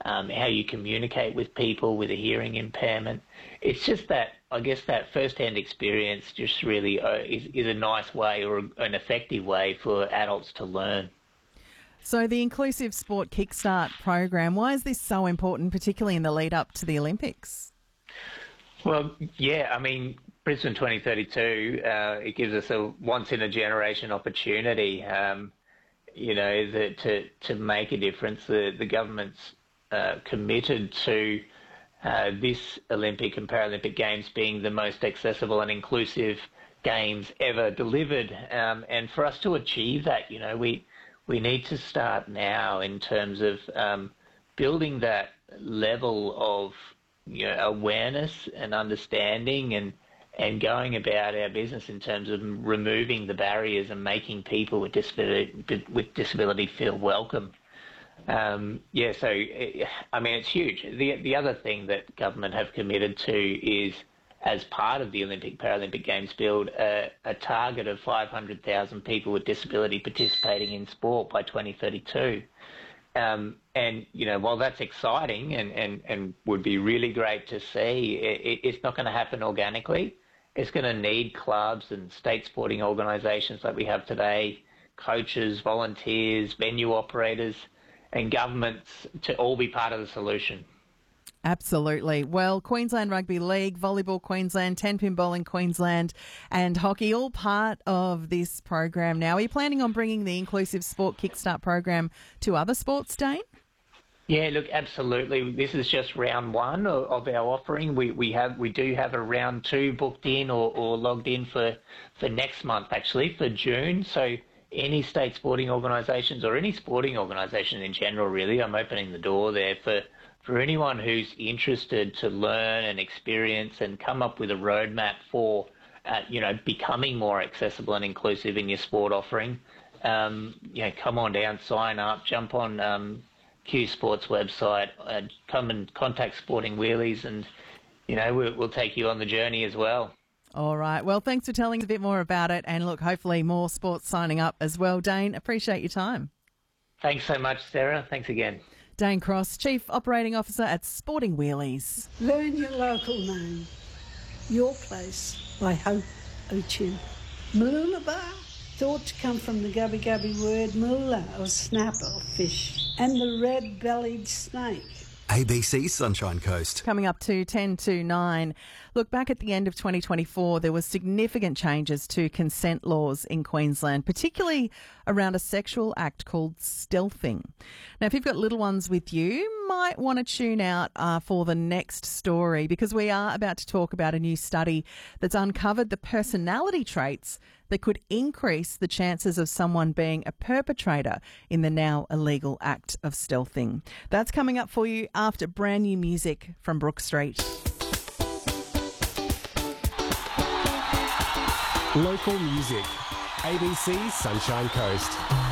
how you communicate with people with a hearing impairment. It's just that, I guess, that first-hand experience just really is a nice way or an effective way for adults to learn. So the Inclusive Sport Kickstart program, why is this so important, particularly in the lead up to the Olympics? Well, yeah, I mean, Brisbane 2032, it gives us a once-in-a-generation opportunity, to make a difference. The government's committed to this Olympic and Paralympic Games being the most accessible and inclusive games ever delivered. And for us to achieve that, we need to start now in terms of building that level of awareness and understanding and going about our business in terms of removing the barriers and making people with disability feel welcome. It's huge. The other thing that government have committed to is, as part of the Olympic Paralympic Games, build a target of 500,000 people with disability participating in sport by 2032. While that's exciting and would be really great to see, it's not going to happen organically. It's going to need clubs and state sporting organisations like we have today, coaches, volunteers, venue operators, and governments to all be part of the solution. Absolutely. Well, Queensland Rugby League, Volleyball Queensland, 10-pin bowling Queensland and hockey, all part of this program now. Are you planning on bringing the Inclusive Sport Kickstart program to other sports, Dane? Yeah, look, absolutely. This is just round one of our offering. We do have a round two booked in or logged in for next month, actually, for June. So any state sporting organisations or any sporting organisation in general, really, I'm opening the door there for anyone who's interested to learn and experience and come up with a roadmap for, becoming more accessible and inclusive in your sport offering. Come on down, sign up, jump on Q Sports website, come and contact Sporting Wheelies, and we'll take you on the journey as well. All right. Well, thanks for telling us a bit more about it, and look, hopefully more sports signing up as well. Dane, appreciate your time. Thanks so much, Sarah. Thanks again. Dane Cross, Chief Operating Officer at Sporting Wheelies. Learn your local name. Your Place by Hope Ochin. Mooloolaba, thought to come from the Gubbi Gubbi word moola, or snapper, or fish, and the red-bellied snake. ABC Sunshine Coast. Coming up to 10 to 9. Look, back at the end of 2024, there were significant changes to consent laws in Queensland, particularly around a sexual act called stealthing. Now, if you've got little ones with you, you might want to tune out for the next story, because we are about to talk about a new study that's uncovered the personality traits that could increase the chances of someone being a perpetrator in the now illegal act of stealthing. That's coming up for you after brand new music from Brook Street. Local music. ABC Sunshine Coast.